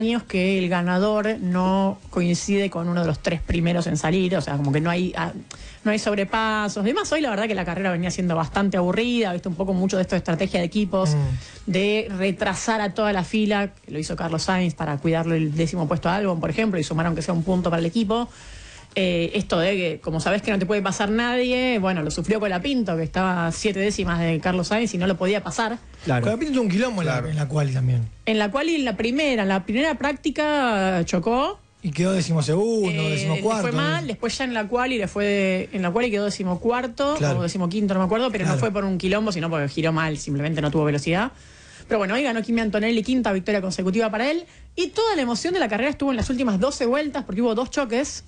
años que el ganador no coincide con uno de los 3 primeros en salir, o sea, como que no hay sobrepasos. Además, hoy la verdad que la carrera venía siendo bastante aburrida, viste un poco mucho de esto de estrategia de equipos, de retrasar a toda la fila, que lo hizo Carlos Sainz para cuidarle el 10º puesto a Albon, por ejemplo, y sumar aunque sea un punto para el equipo. Esto de que, como sabés que no te puede pasar nadie, bueno, lo sufrió Colapinto, que estaba a 7 décimas de Carlos Sainz y no lo podía pasar. Claro. Colapinto tuvo un quilombo en la quali también. En la quali, en la primera práctica chocó. Y quedó 12º, 14º. Fue mal, después ya en la quali quedó 14º, claro, o 15º, no me acuerdo, pero claro, no fue por un quilombo, sino porque giró mal, simplemente no tuvo velocidad. Pero bueno, hoy ganó Kimi Antonelli, 5ª victoria consecutiva para él. Y toda la emoción de la carrera estuvo en las últimas 12 vueltas, porque hubo 2 choques.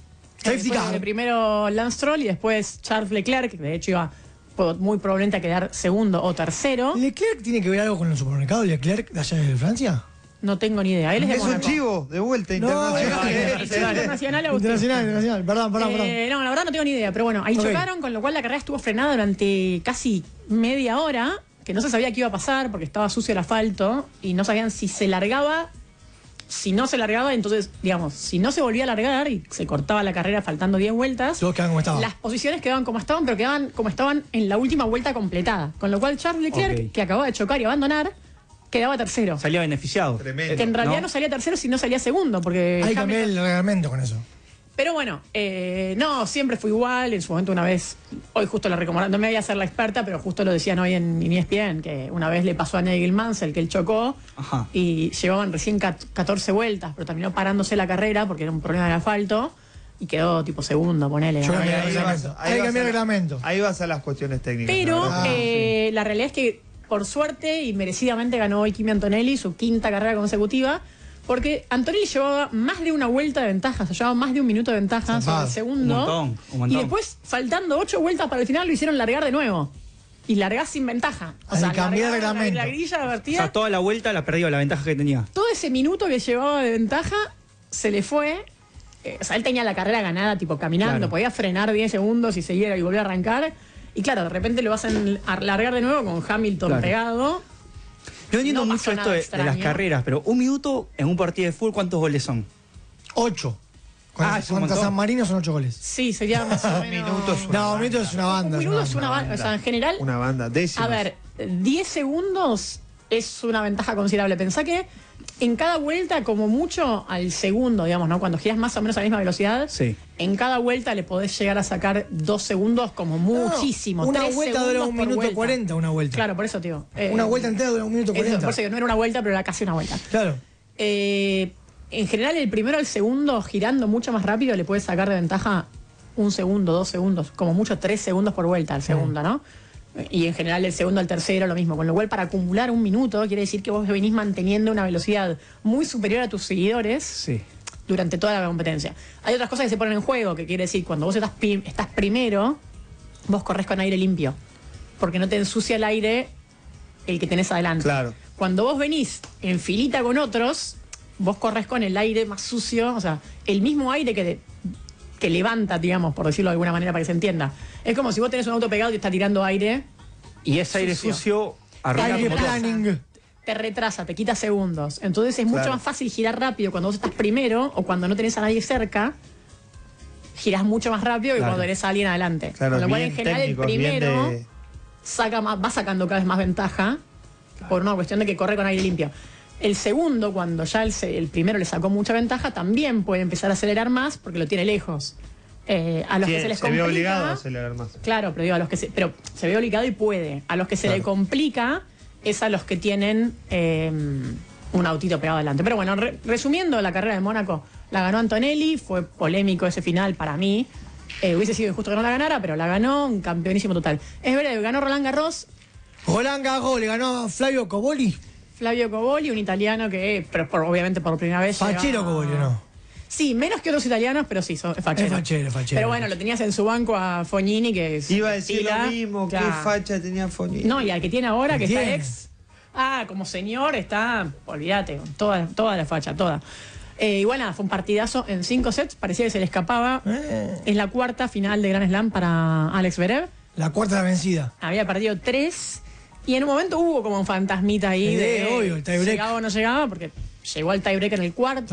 El primero Lance Stroll y después Charles Leclerc, que de hecho iba muy probablemente a quedar 2º o 3º. ¿Leclerc tiene que ver algo con el supermercado Leclerc de allá de Francia? No tengo ni idea. Él es un chivo de vuelta internacional. Internacional. Perdón. No, la verdad no tengo ni idea. Pero bueno, ahí chocaron, con lo cual la carrera estuvo frenada durante casi media hora, que no se sabía qué iba a pasar porque estaba sucio el asfalto y no sabían si se largaba. Si no se largaba, entonces, digamos, si no se volvía a largar y se cortaba la carrera faltando 10 vueltas, todos quedaban como estaban. Las posiciones quedaban como estaban, pero quedaban como estaban en la última vuelta completada. Con lo cual Charles Leclerc, que acababa de chocar y abandonar, quedaba 3º. Salía beneficiado. Tremendo. Que en realidad no salía 3º, sino salía 2º, porque ahí cambié el reglamento con eso. Pero bueno, no, siempre fue igual. En su momento una vez, hoy justo lo recomendaron, no me voy a hacer la experta, pero justo lo decían hoy en ESPN, que una vez le pasó a Nigel Mansell que él chocó. Ajá. Y llevaban recién 14 vueltas, pero terminó parándose la carrera porque era un problema del asfalto y quedó tipo 2º, ponele. Yo cambié el reglamento. Ahí vas a las cuestiones técnicas. Pero la realidad es que por suerte y merecidamente ganó hoy Kimi Antonelli su 5ª carrera consecutiva. Porque Antonelli llevaba más de una vuelta de ventaja, se llevaba más de un minuto de ventaja sobre el segundo. Un montón. Y después, faltando 8 vueltas para el final, lo hicieron largar de nuevo. Y largás sin ventaja. O sea, cambiar el reglamento. La grilla vertida. O sea, toda la vuelta la perdió, la ventaja que tenía. Todo ese minuto que llevaba de ventaja se le fue. O sea, él tenía la carrera ganada, tipo caminando, claro, podía frenar 10 segundos y seguir y volver a arrancar. Y claro, de repente lo hacen a largar de nuevo con Hamilton, claro, pegado. No entiendo mucho esto de las carreras, pero un minuto en un partido de fútbol, ¿cuántos goles son? 8. Contra San Marino son 8 goles. Sí, sería más o menos. Un minuto es una banda. Un minuto es una banda. O sea, en general. Una banda, décimas. A ver, 10 segundos es una ventaja considerable. Pensá que en cada vuelta, como mucho al segundo, digamos, ¿no? Cuando giras más o menos a la misma velocidad, sí, en cada vuelta le podés llegar a sacar 2 segundos como muchísimo. Una vuelta dura 1 minuto 40, una vuelta. Claro, por eso, tío. Una vuelta entera dura 1 minuto 40. Por eso que no era una vuelta, pero era casi una vuelta. Claro. En general, el primero al segundo, girando mucho más rápido, le puedes sacar de ventaja 1 segundo, 2 segundos, como mucho 3 segundos por vuelta al segundo, ¿no? Y en general el segundo al tercero lo mismo, con lo cual para acumular 1 minuto quiere decir que vos venís manteniendo una velocidad muy superior a tus seguidores, sí, durante toda la competencia. Hay otras cosas que se ponen en juego, que quiere decir cuando vos estás primero, vos corres con aire limpio, porque no te ensucia el aire el que tenés adelante. Claro. Cuando vos venís en filita con otros, vos corres con el aire más sucio, o sea, el mismo aire que levanta, digamos, por decirlo de alguna manera para que se entienda. Es como si vos tenés un auto pegado y te está tirando aire. Y ese aire sucio arruina tu motor. Te retrasa, te quita segundos. Entonces es mucho más fácil girar rápido cuando vos estás primero o cuando no tenés a nadie cerca. Girás mucho más rápido que cuando tenés a alguien adelante. Claro, con lo cual en general el primero va sacando cada vez más ventaja por una cuestión de que corre con aire limpio. El segundo, cuando ya el primero le sacó mucha ventaja, también puede empezar a acelerar más porque lo tiene lejos. A los que se les complica, ve obligado a acelerar más. Claro, pero digo, pero se ve obligado y puede. A los que se le complica es a los que tienen un autito pegado adelante. Pero bueno, resumiendo, la carrera de Mónaco la ganó Antonelli, fue polémico ese final para mí. Hubiese sido injusto que no la ganara, pero la ganó, un campeonísimo total. Es breve, ganó Roland Garros. Roland Garros le ganó a Flavio Cobolli. Flavio Cobolli, un italiano que, pero obviamente por primera vez. Fachero Cobolli, ¿no? Sí, menos que otros italianos, pero sí, es fachero. Es fachero. Pero bueno, lo tenías en su banco a Fognini, que es. Iba a decir lo mismo, claro. ¿Qué facha tenía Fognini? No, y al que tiene ahora, que está ex. Como señor, está, olvídate, toda la facha, toda. Igual nada, fue un partidazo en 5 sets, parecía que se le escapaba. Es la 4ª final de Grand Slam para Alex Zverev. La 4ª vencida. Había perdido 3. Y en un momento hubo como un fantasmita ahí obvio, el tiebreak. llegaba o no llegaba, porque llegó al tiebreak en el cuarto.